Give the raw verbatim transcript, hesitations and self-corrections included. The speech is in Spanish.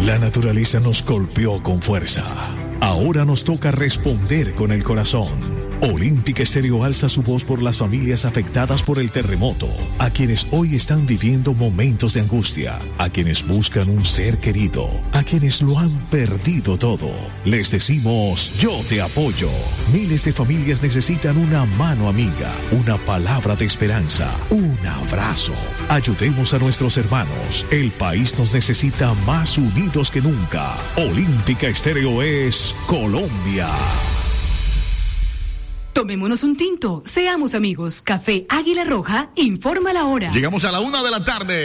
La naturaleza nos golpeó con fuerza. Ahora nos toca responder con el corazón. Olímpica Estéreo alza su voz por las familias afectadas por el terremoto, a quienes hoy están viviendo momentos de angustia, a quienes buscan un ser querido, a quienes lo han perdido todo. Les decimos, yo te apoyo. Miles de familias necesitan una mano amiga, una palabra de esperanza, un abrazo. Ayudemos a nuestros hermanos. El país nos necesita más unidos que nunca. Olímpica Estéreo es Colombia. Tomémonos un tinto, seamos amigos. Café Águila Roja, informa la hora. Llegamos a la una de la tarde.